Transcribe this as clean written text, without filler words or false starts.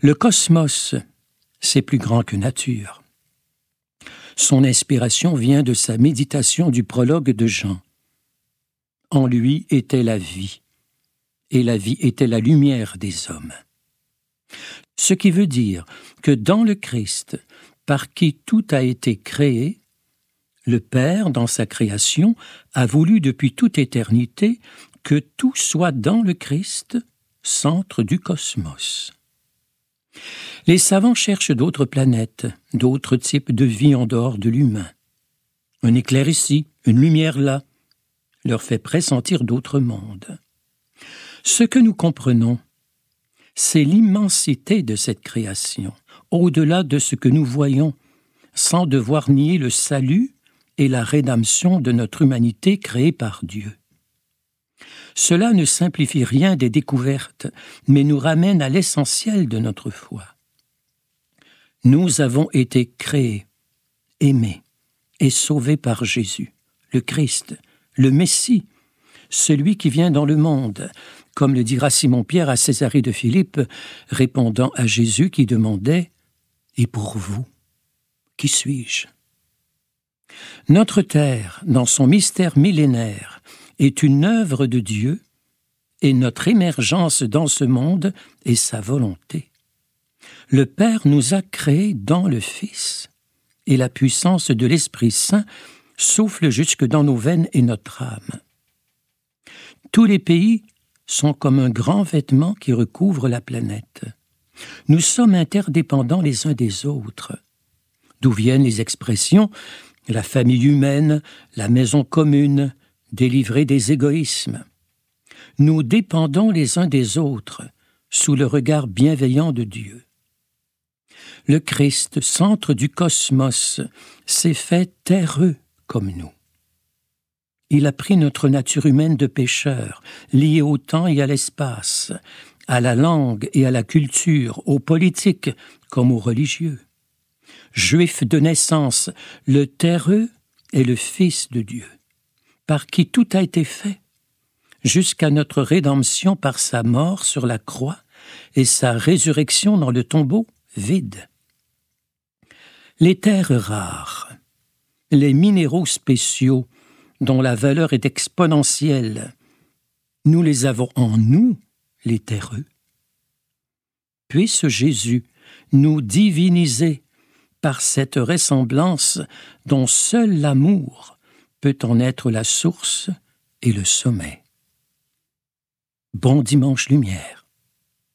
Le cosmos, c'est plus grand que nature. Son inspiration vient de sa méditation du prologue de Jean. En lui était la vie, et la vie était la lumière des hommes. Ce qui veut dire que dans le Christ, par qui tout a été créé, le Père, dans sa création, a voulu depuis toute éternité que tout soit dans le Christ, centre du cosmos. Les savants cherchent d'autres planètes, d'autres types de vie en dehors de l'humain. Un éclair ici, une lumière là, leur fait pressentir d'autres mondes. Ce que nous comprenons, c'est l'immensité de cette création, au-delà de ce que nous voyons, sans devoir nier le salut et la rédemption de notre humanité créée par Dieu. Cela ne simplifie rien des découvertes, mais nous ramène à l'essentiel de notre foi. Nous avons été créés, aimés et sauvés par Jésus, le Christ, le Messie, celui qui vient dans le monde, comme le dira Simon-Pierre à Césarée de Philippe, répondant à Jésus qui demandait « Et pour vous, qui suis-je » Notre terre, dans son mystère millénaire, est une œuvre de Dieu et notre émergence dans ce monde est sa volonté. Le Père nous a créés dans le Fils et la puissance de l'Esprit Saint souffle jusque dans nos veines et notre âme. Tous les pays sont comme un grand vêtement qui recouvre la planète. Nous sommes interdépendants les uns des autres. D'où viennent les expressions « la famille humaine, la maison commune, délivrée des égoïsmes ». Nous dépendons les uns des autres, sous le regard bienveillant de Dieu. Le Christ, centre du cosmos, s'est fait terreux comme nous. Il a pris notre nature humaine de pécheur, liée au temps et à l'espace, à la langue et à la culture, aux politiques comme aux religieux. Juif de naissance, le terreux est le Fils de Dieu, par qui tout a été fait, jusqu'à notre rédemption par sa mort sur la croix et sa résurrection dans le tombeau vide. Les terres rares, les minéraux spéciaux dont la valeur est exponentielle, nous les avons en nous, les terreux. Puisse Jésus nous diviniser par cette ressemblance dont seul l'amour peut en être la source et le sommet. Bon dimanche lumière.